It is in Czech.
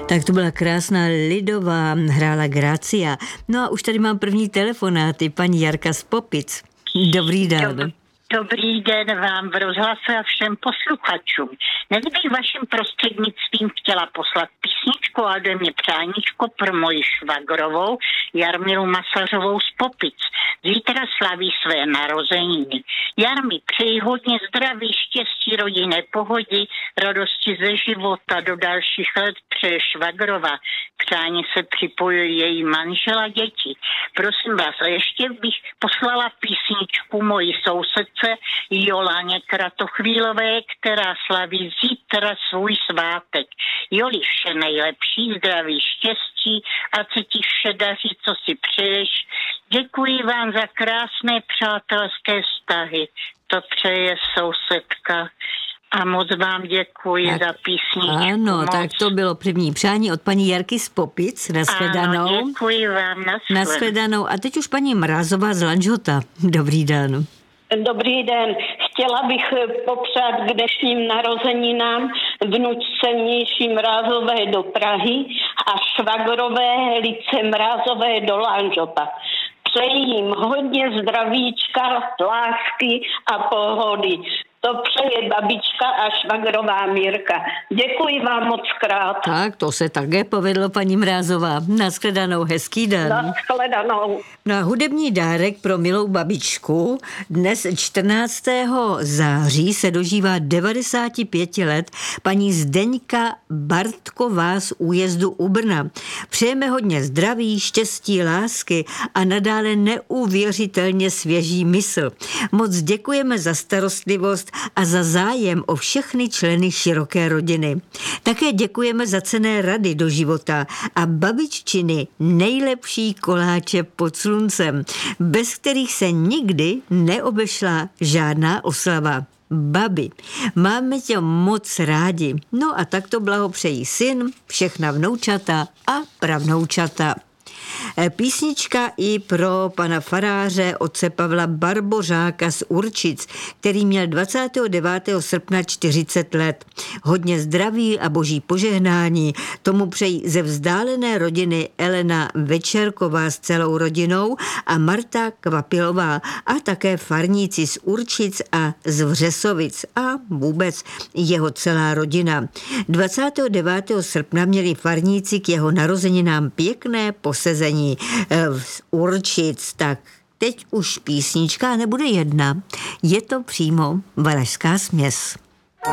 Tak to byla krásná lidová, hrála Grácia. No a už tady mám první telefonáty, paní Jarka z Popic. Dobrý den. Dobrý den vám v rozhlase a všem posluchačům. Dnes bych vaším prostřednictvím chtěla poslat písničku a ode mě přáníčko pro moji švagrovou Jarmilu Masařovou z Popic. Zítra slaví své narozeniny. Jarmi, přeji hodně zdraví, štěstí, rodinné pohody, radosti ze života do dalších let, přeje švagrova. Přání se připojuje její manžela, děti. Prosím vás, a ještě bych poslala písničku mojí sousedce Jolaně Kratochvílové, která slaví zítra svůj svátek. Joli, vše nejlepší, zdraví, štěstí, ať se ti vše daří, co si přeješ. Děkuji vám za krásné přátelské vztahy. To přeje sousedka. A moc vám děkuji za písničku. Ano, moc. Tak to bylo první přání od paní Jarky z Popic. Nashledanou. Ano, děkuji vám. Nashledanou. A teď už paní Mrázová z Lanžhota. Dobrý den. Dobrý den. Chtěla bych popřát k dnešním narozeninám vnučce Mníši Mrázové do Prahy a švagrové Lice Mrázové do Lanžhota. Přeji jim hodně zdravíčka, lásky a pohody. To přeje babička a švagrová Mírka. Děkuji vám moc krát. Tak, to se také povedlo, paní Mrázová. Nashledanou, hezký den. Nashledanou. Na hudební dárek pro milou babičku dnes 14. září se dožívá 95 let paní Zdeňka Bartková z Újezdu u Brna. Přejeme hodně zdraví, štěstí, lásky a nadále neuvěřitelně svěží mysl. Moc děkujeme za starostlivost a za zájem o všechny členy široké rodiny. Také děkujeme za cenné rady do života a babiččiny nejlepší koláče pod sluncem, bez kterých se nikdy neobešla žádná oslava. Babi, máme tě moc rádi. No a tak to blahopřejí syn, všechna vnoučata a pravnoučata. Písnička i pro pana faráře otce Pavla Barbořáka z Určic, který měl 29. srpna 40 let. Hodně zdraví a boží požehnání tomu přejí ze vzdálené rodiny Elena Večerková s celou rodinou a Marta Kvapilová a také farníci z Určic a z Vřesovic a vůbec jeho celá rodina. 29. srpna měli farníci k jeho narozeninám pěkné posezení z Určic, tak teď už písnička nebude jedna, je to přímo valašská směs.